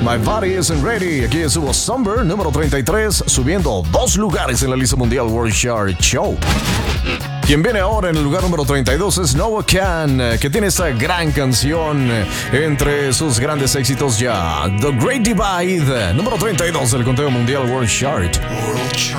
My Body Isn't Ready. Aquí estuvo Somber, número 33, subiendo 2 lugares en la lista mundial World Chart Show. Quien viene ahora en el lugar número 32 es Noah Kahan, que tiene esta gran canción entre sus grandes éxitos ya. The Great Divide, número 32 del conteo mundial World Chart.